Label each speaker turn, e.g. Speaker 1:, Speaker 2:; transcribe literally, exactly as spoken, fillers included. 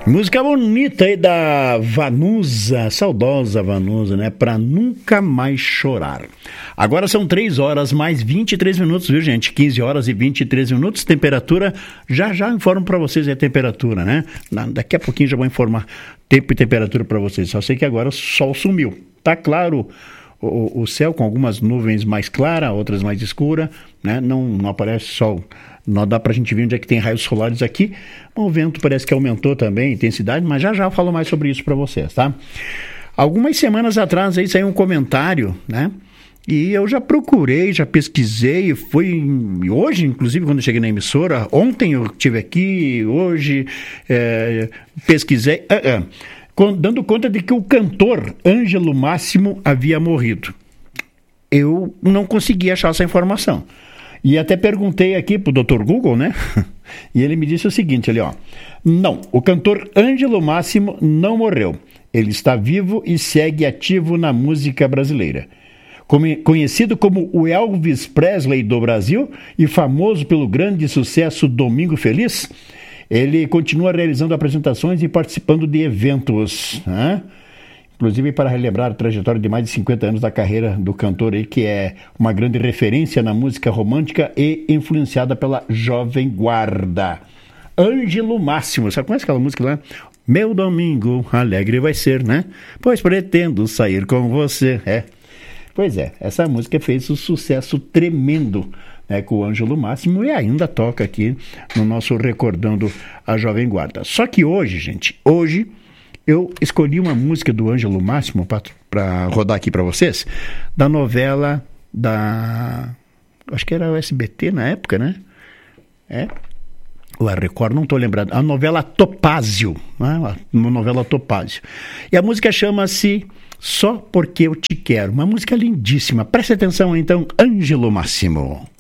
Speaker 1: Música bonita aí da Vanusa, saudosa Vanusa, né? Pra nunca mais chorar. Agora são três horas mais vinte e três minutos, viu, gente? quinze horas e vinte e três minutos, temperatura, já já informo pra vocês a temperatura, né? Daqui a pouquinho já vou informar tempo e temperatura pra vocês. Só sei que agora o sol sumiu. Tá claro o, o céu com algumas nuvens mais claras, outras mais escuras, né? Não, não aparece sol. Não dá pra gente ver onde é que tem raios solares aqui. O vento parece que aumentou também a intensidade, mas já já eu falo mais sobre isso para vocês, tá? Algumas semanas atrás aí saiu um comentário, né? E eu já procurei, já pesquisei, foi hoje, inclusive, quando eu cheguei na emissora, ontem eu estive aqui, hoje é, pesquisei, uh, uh, com, dando conta de que o cantor Ângelo Máximo havia morrido. Eu não consegui achar essa informação. E até perguntei aqui pro doutor Google, né? E ele me disse o seguinte, ali, ó. Não, o cantor Ângelo Máximo não morreu. Ele está vivo e segue ativo na música brasileira. Como, conhecido como o Elvis Presley do Brasil e famoso pelo grande sucesso Domingo Feliz, ele continua realizando apresentações e participando de eventos, né? Inclusive para relembrar a trajetória de mais de cinquenta anos da carreira do cantor aí, que é uma grande referência na música romântica e influenciada pela Jovem Guarda. Ângelo Máximo, sabe, conhece aquela música lá? Meu domingo alegre vai ser, né? Pois pretendo sair com você, é. Pois é, essa música fez um sucesso tremendo, né, com o Ângelo Máximo e ainda toca aqui no nosso Recordando a Jovem Guarda. Só que hoje, gente, hoje eu escolhi uma música do Ângelo Máximo para rodar aqui para vocês, da novela da... acho que era o S B T na época, né? É? Ou a Record, não estou lembrado. A novela Topázio, né? Uma novela Topázio. E a música chama-se Só Porque Eu Te Quero. Uma música lindíssima. Preste atenção então, Ângelo Máximo.